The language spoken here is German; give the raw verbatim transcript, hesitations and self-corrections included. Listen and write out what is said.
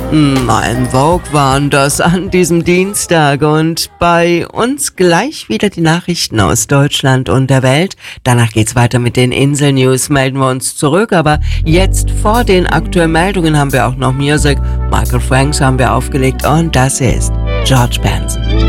Mein Vogue waren das an diesem Dienstag und bei uns gleich wieder die Nachrichten aus Deutschland und der Welt. Danach geht's weiter mit den Insel-News, melden wir uns zurück, aber jetzt vor den aktuellen Meldungen haben wir auch noch Musik. Michael Franks haben wir aufgelegt und das ist George Benson.